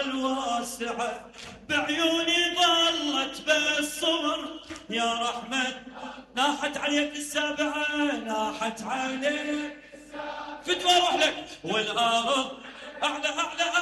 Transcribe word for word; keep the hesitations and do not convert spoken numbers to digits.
الواسعة بعيوني ظلت بالصبر يا رحمة. ناحت عليك السابعة ناحت عليك فدوى روح لك والأرض أعلى أعلى